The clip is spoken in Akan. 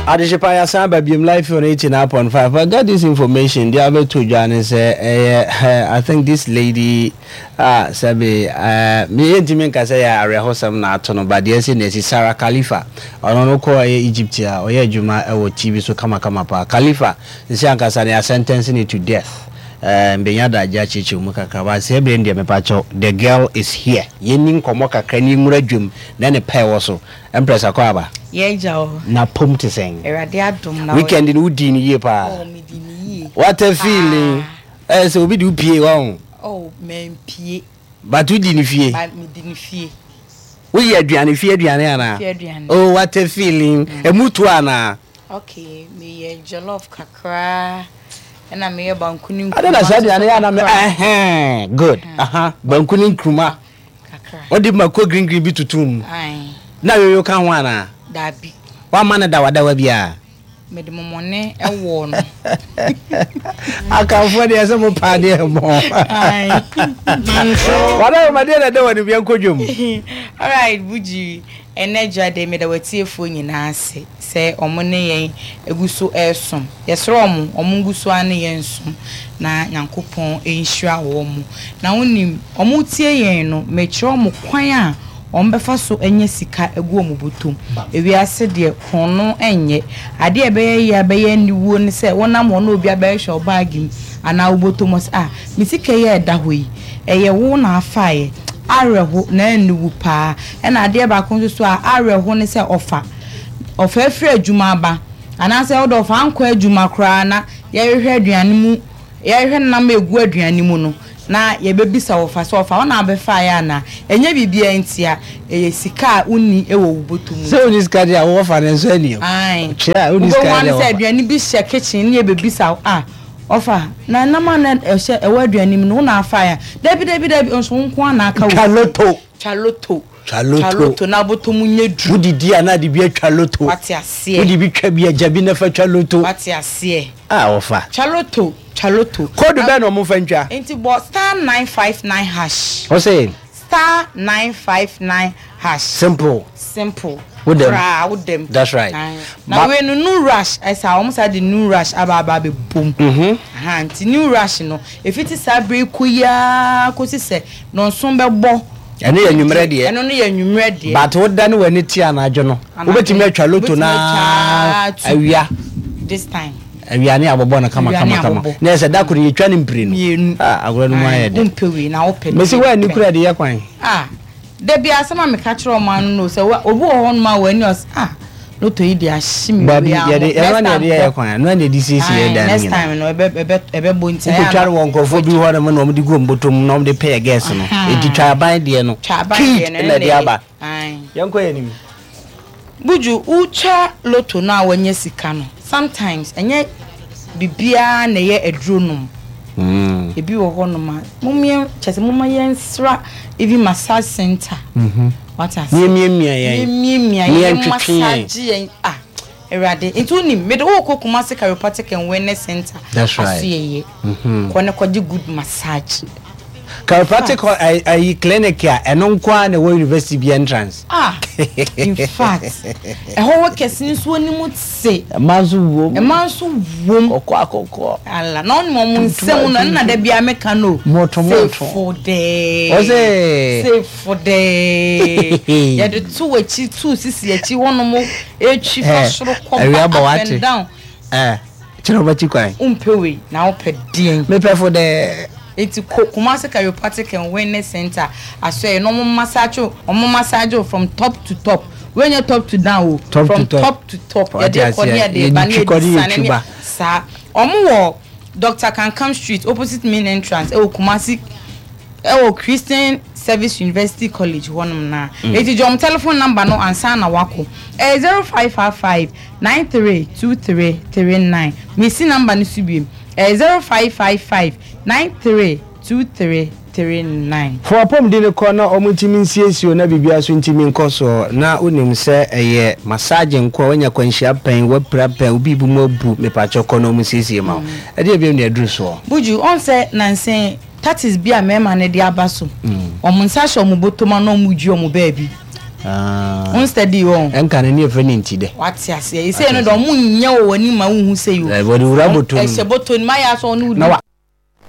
Adishipa ya samba bim life on 89.5. I got this information. The other two Johnny say, I think this lady, sabi, me intimate say I rehosam na tono, but yes, is Sarah Khalifa. I don't know call Egyptia or Juma or TV so kama pa. Khalifa, the Shankasani sentencing it to death. Benyada jachi chumuka kawa sebe ndiye mepacho the girl is here yenin komoka krani muradwum na ne pay woso empress akwaba ye jao na pomte sen erade adom na weekend ni udi ni ye pa me di ni ye what a feeling so obi du pie won men pie but udi ni fie but me di ni fie we ye aduane fie aduane ana what a feeling emutu ana okay me ye jollof kakra and I'm here bankunin. I don't know. Good. Bankunin kruma. What did my green be to tomb? Now you can't wanna. That be 1 man that would be a money a warn. I can't find the some party more. Whatever my dear, I don't want to be a cojum. All right, would you? And Nedja de made a tearful in answer, say, or money a guso airsom. Yes, Rom, or Munguswani ensum, na Yankupon, a shra womu. Now, only Omutia, Metromo quia, on Befaso, and Yesica, a womubutum. If we are said, dear, Hono, and yet, I dear bay, and you wouldn't say, one am one will be a bear shall bargain, and now Botomos are, Missy that way, a year won't have fire. Areho na enu pa e na ade ba kon so areho ne se ofa free adwuma ba ana se odo fa anko adwuma kra na ye hwehwe aduane mu ye hwehwe na ma egu aduane mu no na ye bebisa ofa so ofa ona abefa ya na enye bibia ntia e sika uni e wo botum so uni sika dia wo fa ne so ani ai chia uni sika dia wo aduane bi hye kitchen ne bebisa Offer na nama na aduane mu no na afa ya debi onso nko na aka wo chaloto na botomu nyedu udidi ana de bi chaloto wati ase udi bi twa bi ajabi na fa chaloto wati ase offer chaloto code be no mo fa ntwa enti bo star 959 hash o say star 959 hash simple with them. That's right. Now when no rush, I saw almost had the new rush about boom. Hanti new rush no. If it is a break kuya kosi se non sombe bo. Ene ya numere de. Eno ne ya numere de. But what dan when it ya na adwo no. Obetimi atwa loto na awia this time. Awia ne abobo na kama. Na se da kuri yetwa ne mpire no. Agora no ma ye de. Umpewi na open. Mesi wa ni kura de ya kwan. Debi asama me catch man no say obu ho no ma wani os loto yi dia shimi we am no na di sisi e dan next time no ebe bonti ya ko tware won kofo bi ho na mo de go mbotom no de pay gas no e di twa ban de no na de aba yanko yanim buju ucha loto na wanye sika no sometimes enye bibia na ye edronum ebi wo ho no ma mumie chese mumaya nsra even massage center what ase mie massage erade into ni me de wo kokuma se chiropractic and wellness center that's right kone kwaji good massage chiropractic I clinic ya enonko na wo university bi entrance in fact ho wo kesin so ni mu tse manso wom okọ ala na on mo nsem no na da bia meka no moto for the say for the ya de two echi two sisi echi wono mo echi fasoro up and down chiro ba chi kwan umpewe na opedien me pay for the It's Kumasi Chiropractic and Wellness Center. I swear, no massage from top to top. When you're top to down, from top to top. Sir, Dr. Kankam Street, opposite main entrance. Kumasi, Christian Service University College. One na. It is your telephone number no answer na wako. 0555 932339. Missing number ni subi. 0555 932339. For pom de ne corner omutimi nsiesie na bibia so ntimi nkoso na onim se eye massage nko wanya kwanhia pen waprapa obi bu mabu mepacho kono omusiesie ma e de biem ne aduru so buju on se nansen that is bia mema ne de abaso omunsa sho mubotoma no muju omu baabi Unsteady on. Enka ne efe ne nti de. What ya say? You say no do mu nya wo wani ma hu say yo. Body ura bottom. E se bottom ma ya so no.